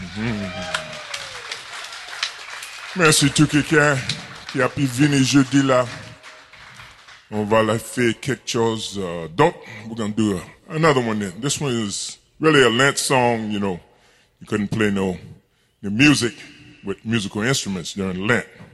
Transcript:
Merci tout quelqu'un qui a pu venir jeudi là. On va la faire quelque chose d'autre. We're going to do another one then. This one is really a Lent song, you know. You couldn't play no music with musical instruments during Lent.